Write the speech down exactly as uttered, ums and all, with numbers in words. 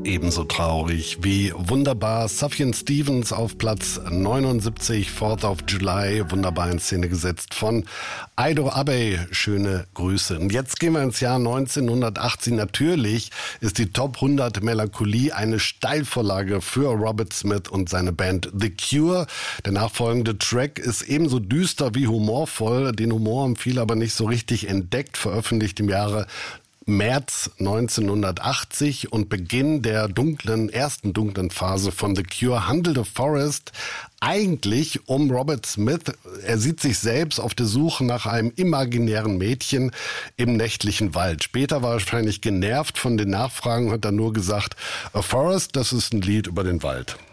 ebenso traurig wie wunderbar. Sufjan Stevens auf Platz neunundsiebzig, Fourth of July, wunderbar in Szene gesetzt von Aido Abe. Schöne Grüße. Und jetzt gehen wir ins Jahr neunzehnhundertachtzig. Natürlich ist die Top hundert Melancholie eine Steilvorlage für Robert Smith und seine Band The Cure. Der nachfolgende Track ist ebenso düster wie humorvoll. Den Humor haben viele aber nicht so richtig entdeckt, veröffentlicht im Jahre März neunzehnhundertachtzig und Beginn der dunklen, ersten dunklen Phase von The Cure handelte Forrest eigentlich um Robert Smith. Er sieht sich selbst auf der Suche nach einem imaginären Mädchen im nächtlichen Wald. Später war er wahrscheinlich genervt von den Nachfragen und hat dann nur gesagt, Forrest, das ist ein Lied über den Wald.